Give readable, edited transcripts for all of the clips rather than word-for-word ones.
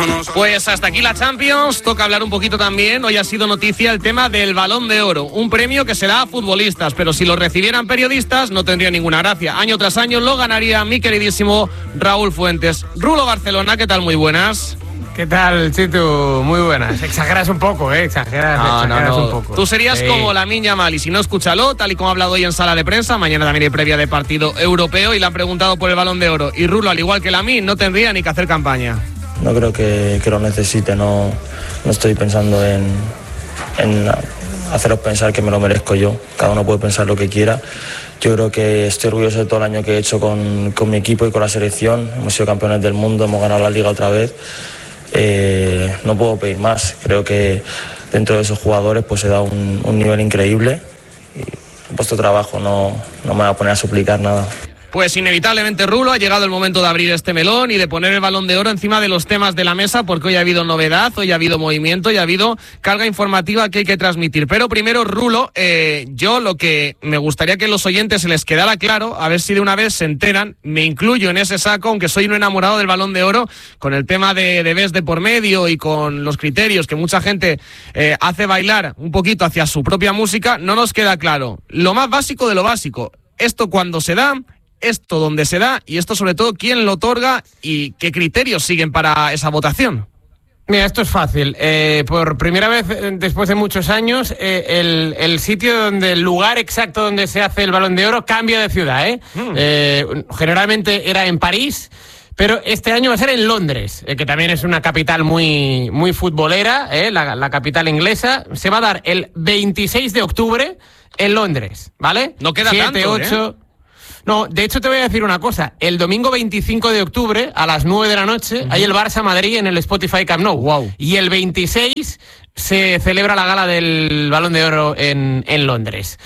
Pues hasta aquí la Champions, toca hablar un poquito también. Hoy ha sido noticia el tema del Balón de Oro, un premio que se da a futbolistas, pero si lo recibieran periodistas no tendría ninguna gracia. Año tras año lo ganaría mi queridísimo Raúl Fuentes. Rulo Barcelona, ¿qué tal? Muy buenas. ¿Qué tal, Chitu? Muy buenas. Exageras un poco, exageras un poco. Tú serías como Lamine Yamal, y si no, escúchalo, tal y como ha hablado hoy en sala de prensa. Mañana también hay previa de partido europeo y le han preguntado por el Balón de Oro. Y Rulo, al igual que Lamine, no tendría ni que hacer campaña. No creo que lo necesite, no estoy pensando en haceros pensar que me lo merezco yo. Cada uno puede pensar lo que quiera. Yo creo que estoy orgulloso de todo el año que he hecho con mi equipo y con la selección. Hemos sido campeones del mundo, hemos ganado la Liga otra vez. No puedo pedir más. Creo que dentro de esos jugadores pues se da un nivel increíble y he puesto trabajo, no me voy a poner a suplicar nada. Pues inevitablemente, Rulo, ha llegado el momento de abrir este melón y de poner el Balón de Oro encima de los temas de la mesa, porque hoy ha habido novedad, hoy ha habido movimiento y ha habido carga informativa que hay que transmitir. Pero primero, Rulo, yo lo que me gustaría que los oyentes se les quedara claro, a ver si de una vez se enteran, me incluyo en ese saco, aunque soy un enamorado del Balón de Oro, con el tema de BES de por medio y con los criterios que mucha gente hace bailar un poquito hacia su propia música, no nos queda claro lo más básico de lo básico. Esto cuando se da, esto donde se da y esto sobre todo quién lo otorga y qué criterios siguen para esa votación. Mira, esto es fácil. Por primera vez después de muchos años, el sitio el lugar exacto donde se hace el Balón de Oro cambia de ciudad. Generalmente era en París, pero este año va a ser en Londres, que también es una capital muy, muy futbolera, la capital inglesa. Se va a dar el 26 de octubre en Londres, ¿vale? No queda 7, tanto, 8... No, de hecho te voy a decir una cosa. El domingo 25 de octubre, a las 9 de la noche, hay el Barça-Madrid en el Spotify Camp Nou. Wow. Y el 26 se celebra la gala del Balón de Oro en Londres.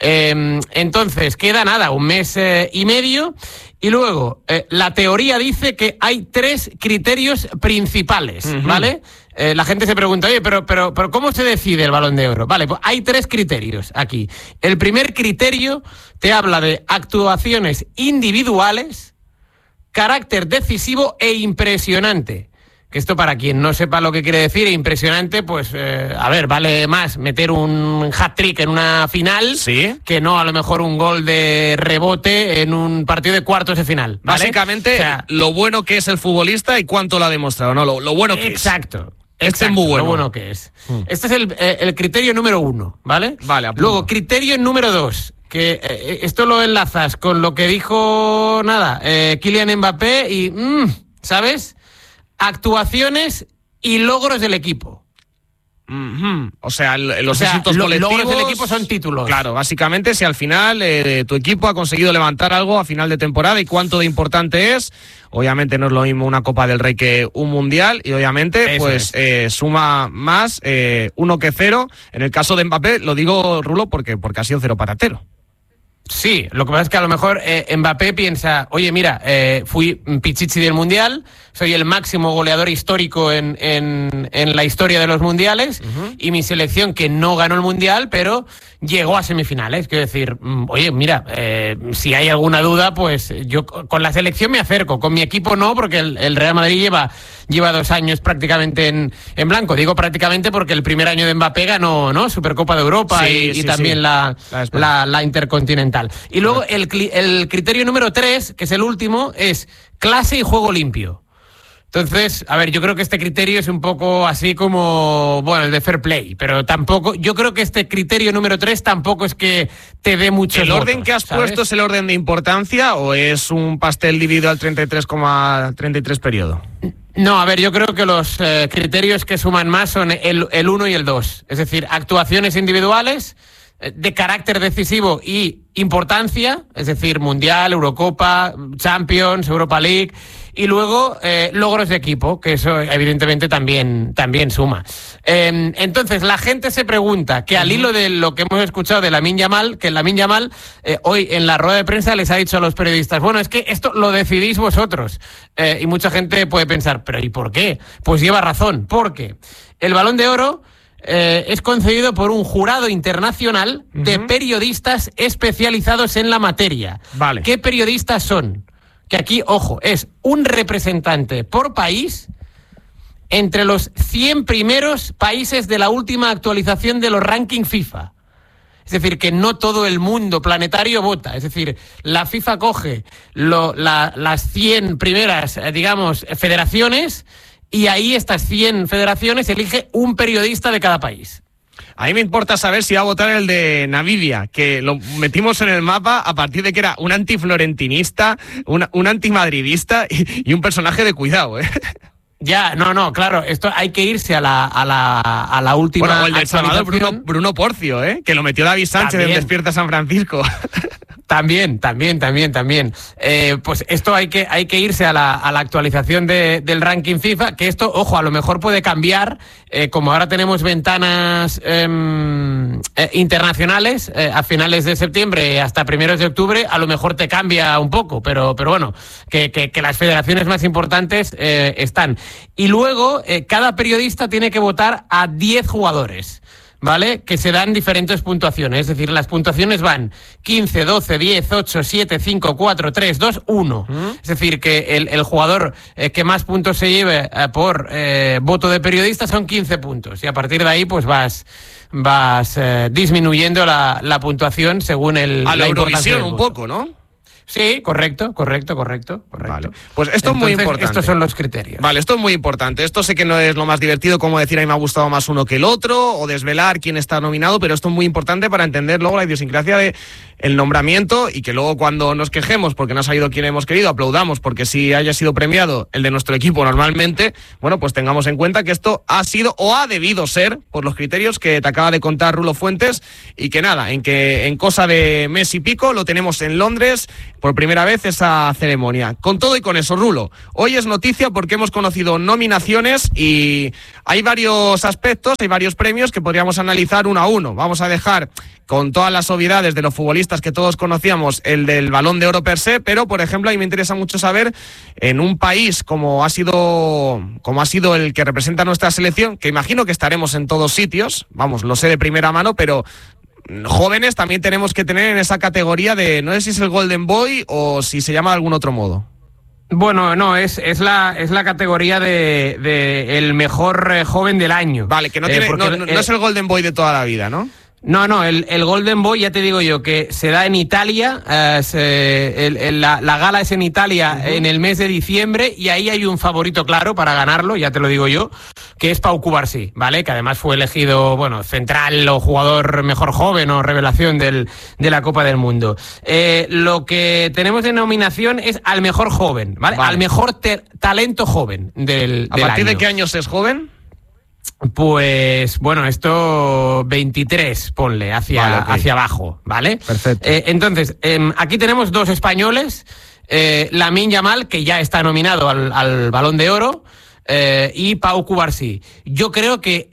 Entonces, queda nada, un mes y medio. Y luego, la teoría dice que hay 3 criterios principales, ¿vale? La gente se pregunta, oye, pero ¿cómo se decide el Balón de Oro? Vale, pues hay 3 criterios aquí. El primer criterio te habla de actuaciones individuales, carácter decisivo e impresionante. Que esto, para quien no sepa lo que quiere decir, impresionante, pues, vale más meter un hat-trick en una final, ¿sí?, que no a lo mejor un gol de rebote en un partido de cuartos de final, ¿vale? Básicamente, o sea, lo bueno que es el futbolista y cuánto lo ha demostrado, ¿no? Lo bueno que exacto. es. Este es muy bueno. Lo bueno que es. Este es el criterio número 1, ¿vale? Vale, apunto. Luego, criterio número 2, que esto lo enlazas con lo que dijo, Kylian Mbappé y, ¿sabes?, actuaciones y logros del equipo. O sea, los éxitos colectivos. Logros del equipo son títulos. Claro, básicamente si al final tu equipo ha conseguido levantar algo a final de temporada y cuánto de importante es. Obviamente no es lo mismo una Copa del Rey que un Mundial y obviamente suma más 1 que 0. En el caso de Mbappé, lo digo, Rulo, porque ha sido 0 patatero. Sí, lo que pasa es que a lo mejor Mbappé piensa, oye, mira, fui pichichi del Mundial, soy el máximo goleador histórico en la historia de los Mundiales, y mi selección, que no ganó el Mundial, pero llegó a semifinales. Quiero decir, oye, mira, si hay alguna duda, pues yo con la selección me acerco, con mi equipo no, porque el Real Madrid lleva 2 años prácticamente en blanco. Digo prácticamente porque el primer año de Mbappé ganó, ¿no?, Supercopa de Europa y también la Intercontinental. Y luego el criterio número 3, que es el último, es clase y juego limpio. Entonces, a ver, yo creo que este criterio es un poco así como, el de fair play, pero tampoco, yo creo que este criterio número 3 tampoco es que te dé mucho. ¿El orden que has puesto es el orden de importancia o es un pastel dividido al 33,33 periodo? No, a ver, yo creo que los criterios que suman más son el 1 y el 2, es decir, actuaciones individuales de carácter decisivo y importancia, es decir, Mundial, Eurocopa, Champions, Europa League, y luego logros de equipo, que eso evidentemente también suma. Entonces la gente se pregunta, que al hilo de lo que hemos escuchado de Lamine Yamal, que Lamine Yamal hoy en la rueda de prensa les ha dicho a los periodistas, bueno, es que esto lo decidís vosotros, y mucha gente puede pensar, pero ¿y por qué? Pues lleva razón, porque el Balón de Oro es concedido por un jurado internacional de periodistas especializados en la materia. Vale. ¿Qué periodistas son? Que aquí, ojo, es un representante por país entre los 100 primeros países de la última actualización de los rankings FIFA. Es decir, que no todo el mundo planetario vota. Es decir, la FIFA coge las 100 primeras, digamos, federaciones, y ahí estas 100 federaciones elige un periodista de cada país. A mí me importa saber si va a votar el de Namibia, que lo metimos en el mapa a partir de que era un antiflorentinista, un antimadridista y un personaje de cuidado, ¿eh? Ya, no, claro, esto hay que irse a la última. Bueno, o el del Salvador, Bruno Porcio, que lo metió David Sánchez en Despierta San Francisco. También. Pues esto hay que irse a la actualización del ranking FIFA, que esto, ojo, a lo mejor puede cambiar, como ahora tenemos ventanas internacionales a finales de septiembre hasta primeros de octubre, a lo mejor te cambia un poco, pero bueno, que las federaciones más importantes están. Y luego, cada periodista tiene que votar a 10 jugadores. ¿Vale? Que se dan diferentes puntuaciones. Es decir, las puntuaciones van 15, 12, 10, 8, 7, 5, 4, 3, 2, 1. Es decir, que el jugador que más puntos se lleve por voto de periodista son 15 puntos. Y a partir de ahí, pues vas disminuyendo la puntuación según a la Eurovisión un poco, ¿no? Sí, correcto. Vale. Pues esto es muy importante. Estos son los criterios. Vale, esto es muy importante. Esto sé que no es lo más divertido, como decir, a mí me ha gustado más uno que el otro, o desvelar quién está nominado, pero esto es muy importante para entender luego la idiosincrasia de el nombramiento, y que luego cuando nos quejemos porque no ha salido quien hemos querido, aplaudamos porque sí haya sido premiado el de nuestro equipo normalmente, bueno, pues tengamos en cuenta que esto ha sido o ha debido ser por los criterios que te acaba de contar Rulo Fuentes, y que nada, en cosa de mes y pico lo tenemos en Londres por primera vez esa ceremonia. Con todo y con eso, Rulo, hoy es noticia porque hemos conocido nominaciones y hay varios aspectos, hay varios premios que podríamos analizar uno a uno. Vamos a dejar con todas las obviedades de los futbolistas que todos conocíamos el del Balón de Oro per se, pero por ejemplo a mí me interesa mucho saber, en un país como ha sido el que representa nuestra selección, que imagino que estaremos en todos sitios, vamos, lo sé de primera mano, pero jóvenes también tenemos que tener en esa categoría de, no sé si es el Golden Boy o si se llama de algún otro modo. Bueno, no, es la categoría de el mejor joven del año. Vale, que no es el Golden Boy de toda la vida, ¿no? No, el Golden Boy, ya te digo yo, que se da en Italia, la gala es en Italia en el mes de diciembre, y ahí hay un favorito claro para ganarlo, ya te lo digo yo, que es Pau Cubarsí, ¿vale? Que además fue elegido, bueno, central o jugador mejor joven o revelación de la Copa del Mundo. Lo que tenemos de nominación es al mejor joven, ¿vale? Al mejor talento joven del año. ¿A partir de qué años es joven? Pues bueno, esto 23, ponle, hacia abajo, ¿vale? Perfecto. Entonces, aquí tenemos dos españoles, Lamine Yamal, que ya está nominado al Balón de Oro, y Pau Cubarsí. Yo creo que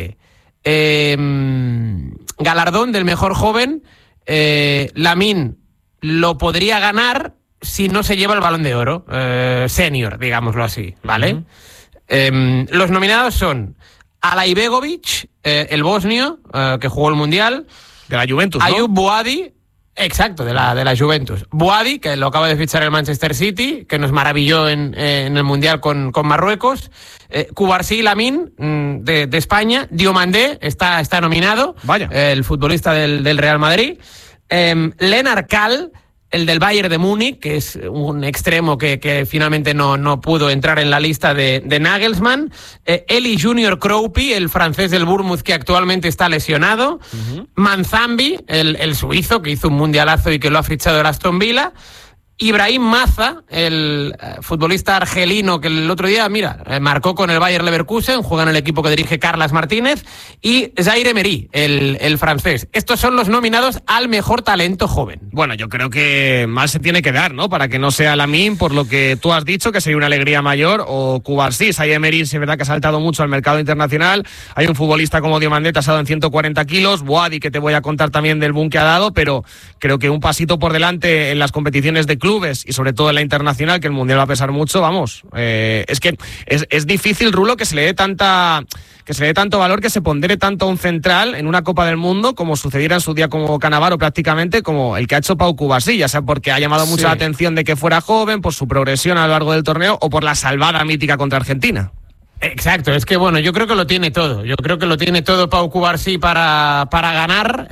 galardón del mejor joven, Lamine lo podría ganar si no se lleva el Balón de Oro, senior, digámoslo así, ¿vale? Los nominados son Alay Begovic, el bosnio, que jugó el Mundial. De la Juventus, ¿no? Ayub Buadi, exacto, de la Juventus. Buadi, que lo acaba de fichar el Manchester City, que nos maravilló en el Mundial con Marruecos. Cubarsí, Lamine, de España. Diomandé está nominado. Vaya. El futbolista del Real Madrid. Lennart Kall, el del Bayern de Múnich, que es un extremo que finalmente no pudo entrar en la lista de Nagelsmann. Eli Junior Kroupi, el francés del Bournemouth, que actualmente está lesionado. Manzambi, el suizo, que hizo un mundialazo y que lo ha fichado el Aston Villa. Ibrahim Maza, el futbolista argelino que el otro día, marcó con el Bayer Leverkusen, juega en el equipo que dirige Carlas Martínez, y Zaire Emery, el francés. Estos son los nominados al mejor talento joven. Bueno, yo creo que más se tiene que dar, ¿no? Para que no sea Lamine, por lo que tú has dicho, que sería una alegría mayor, o Cubarsí. Zaire Emery, es verdad que ha saltado mucho al mercado internacional. Hay un futbolista como Diomandé, tasado en 140 kilos, Boadi, que te voy a contar también del boom que ha dado, pero creo que un pasito por delante en las competiciones de clubes y sobre todo en la internacional, que el Mundial va a pesar mucho, vamos. Es que es difícil, Rulo, que se le dé tanto valor, que se pondere tanto a un central en una Copa del Mundo, como sucediera en su día como Cannavaro prácticamente, como el que ha hecho Pau Cubarsí, ya sea porque ha llamado mucho la atención de que fuera joven, por su progresión a lo largo del torneo, o por la salvada mítica contra Argentina. Exacto, es que bueno, yo creo que lo tiene todo. Yo creo que lo tiene todo Pau Cubarsí para ganar.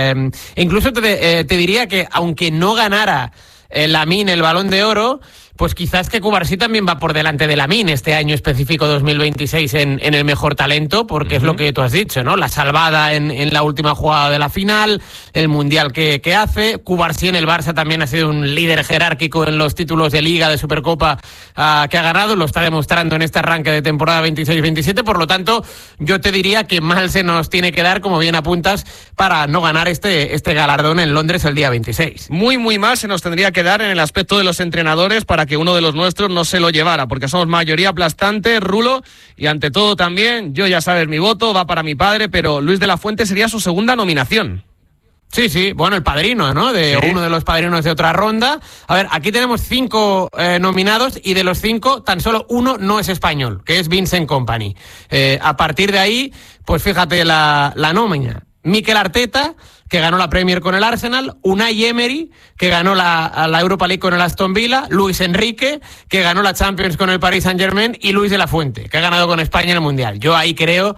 Incluso te diría que aunque no ganara Lamine el Balón de Oro, pues quizás que Cubarsí también va por delante de Lamine este año específico 2026 en el mejor talento, porque es lo que tú has dicho, ¿no? La salvada en la última jugada de la final, el mundial que hace. Cubarsí en el Barça también ha sido un líder jerárquico en los títulos de Liga, de Supercopa que ha ganado, lo está demostrando en este arranque de temporada 26-27, por lo tanto yo te diría que mal se nos tiene que dar, como bien apuntas, para no ganar este galardón en Londres el día 26. Muy mal se nos tendría que dar en el aspecto de los entrenadores para que uno de los nuestros no se lo llevara, porque somos mayoría aplastante, Rulo, y ante todo también, yo ya sabes, mi voto va para mi padre, pero Luis de la Fuente sería su segunda nominación. Sí, bueno, el padrino, ¿no? Uno de los padrinos de otra ronda. A ver, aquí tenemos 5 nominados y de los 5, tan solo uno no es español, que es Vincent Kompany. A partir de ahí, pues fíjate la nómina. Mikel Arteta, que ganó la Premier con el Arsenal, Unai Emery, que ganó la Europa League con el Aston Villa, Luis Enrique, que ganó la Champions con el Paris Saint-Germain, y Luis de la Fuente, que ha ganado con España el Mundial. Yo ahí creo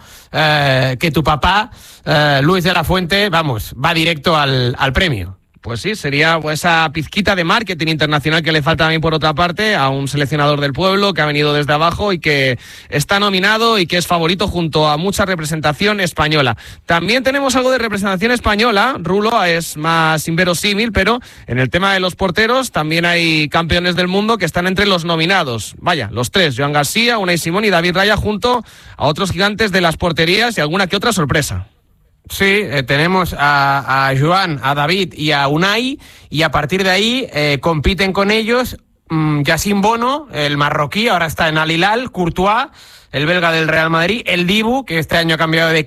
que tu papá, Luis de la Fuente, vamos, va directo al premio. Pues sí, sería esa pizquita de marketing internacional que le falta también por otra parte a un seleccionador del pueblo que ha venido desde abajo y que está nominado y que es favorito junto a mucha representación española. También tenemos algo de representación española, Rulo, es más inverosímil, pero en el tema de los porteros también hay campeones del mundo que están entre los nominados. Vaya, los 3, Joan García, Unai Simón y David Raya, junto a otros gigantes de las porterías y alguna que otra sorpresa. Sí, tenemos a Joan, a David y a Unai, y a partir de ahí compiten con ellos Yacine Bono, el marroquí, ahora está en Al Hilal, Courtois, el belga del Real Madrid, el Dibu, que este año ha cambiado de equipo,